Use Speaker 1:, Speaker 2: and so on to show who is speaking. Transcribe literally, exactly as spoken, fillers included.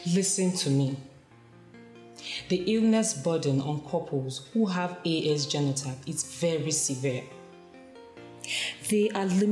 Speaker 1: Listen to me. The illness burden on couples who have A S genotype is very severe. They are limited